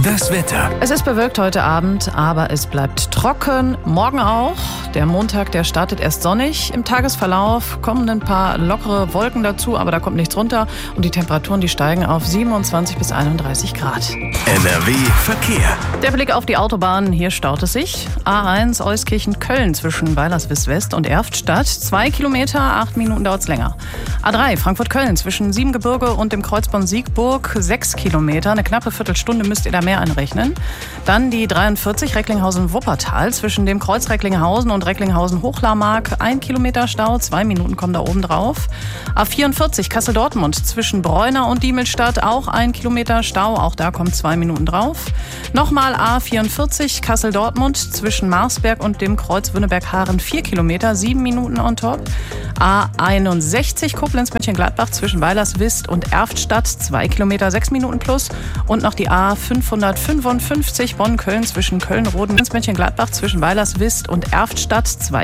Das Wetter. Es ist bewölkt heute Abend, aber es bleibt trocken. Morgen auch. Der Montag, der startet erst sonnig. Im Tagesverlauf kommen ein paar lockere Wolken dazu, aber da kommt nichts runter. Und die Temperaturen, die steigen auf 27 bis 31 Grad. NRW Verkehr. Der Blick auf die Autobahnen, hier staut es sich. A1 Euskirchen-Köln zwischen Weilerswist West und Erftstadt. 2 Kilometer, 8 Minuten dauert es länger. A3 Frankfurt-Köln zwischen Siebengebirge und dem Kreuzbahn Siegburg. 6 Kilometer, eine knappe Viertelstunde müsst ihr da mehr einrechnen. Dann die 43 Recklinghausen-Wuppertal zwischen dem Kreuz Recklinghausen und Recklinghausen-Hochlarmark. 1 Kilometer Stau, 2 Minuten kommen da oben drauf. A44 Kassel-Dortmund zwischen Bräuna und Diemelstadt. Auch 1 Kilometer Stau, auch da kommen 2 Minuten drauf. Nochmal A44 Kassel-Dortmund zwischen Marsberg und dem Kreuz Wünneberg-Haaren. 4 Kilometer, 7 Minuten on top. A61 Koblenz-Mönchengladbach zwischen Weilerswist und Erftstadt. 2 Kilometer, 6 Minuten plus. Und noch die A555 Bonn-Köln zwischen Köln-Roden und Mönchengladbach zwischen Weilerswist und Erftstadt. 2